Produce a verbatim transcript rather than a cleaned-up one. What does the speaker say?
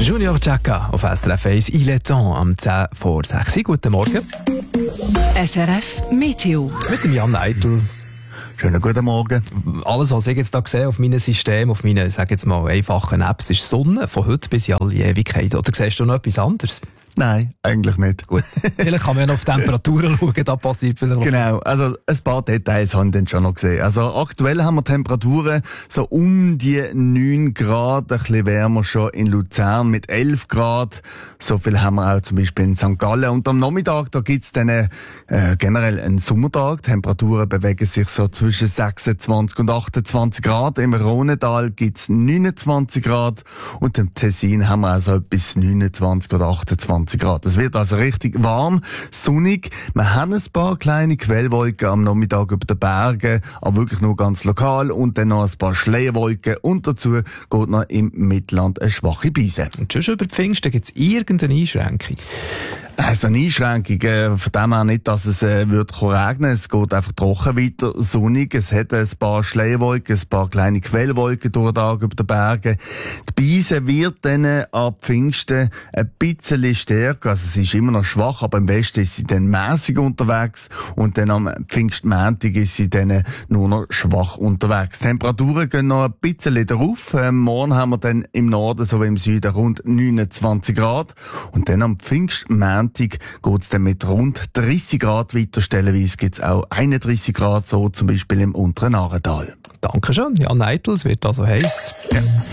Junior Chaka auf S R F eins, Il est temps, am zehn vor sechs. Guten Morgen. S R F Meteo. Mit dem Jan Eitel. Schönen guten Morgen. Alles, was ich jetzt da sehe auf meinem System, auf meinen, sag jetzt mal, einfachen Apps, ist Sonne von heute bis in alle Ewigkeit. Oder siehst du noch etwas anderes? Nein, eigentlich nicht. Gut. Vielleicht kann man ja noch auf die Temperaturen schauen, da passiert vielleicht noch. Genau, also ein paar Details haben wir dann schon noch gesehen. Also aktuell haben wir Temperaturen so um die neun Grad, ein bisschen wärmer schon in Luzern mit elf Grad. So viel haben wir auch zum Beispiel in Sankt Gallen. Und am Nachmittag, da gibt's dann äh, generell einen Sommertag. Temperaturen bewegen sich so zwischen sechsundzwanzig und achtundzwanzig Grad. Im Rhonedal gibt's neunundzwanzig Grad und im Tessin haben wir also bis neunundzwanzig oder achtundzwanzig Grad. Es wird also richtig warm, sonnig. Wir haben ein paar kleine Quellwolken am Nachmittag über den Bergen, aber wirklich nur ganz lokal. Und dann noch ein paar Schleierwolken. Und dazu geht noch im Mittelland eine schwache Brise. Und schon über die Pfingsten gibt es irgendeine Einschränkung? Also eine Einschränkung, äh, von dem her nicht, dass es äh, wird regnen. Es geht einfach trocken weiter, sonnig. Es hat ein paar Schleierwolken, ein paar kleine Quellwolken durch den Tag über den Bergen. Die Brise wird dann äh, ab Pfingsten ein bisschen stärker. Also sie ist immer noch schwach, aber im Westen ist sie dann mäßig unterwegs. Und dann am Pfingstmontag ist sie dann äh, nur noch schwach unterwegs. Die Temperaturen gehen noch ein bisschen darauf. Ähm, morgen haben wir dann im Norden sowie im Süden rund neunundzwanzig Grad. Und dann am Pfingstmontag geht es dann mit rund dreissig Grad weiter. Stellenweise gibt es auch einunddreissig Grad, so zum Beispiel im unteren Arental. Dankeschön, Jan Eitel, es wird also heiß. Ja.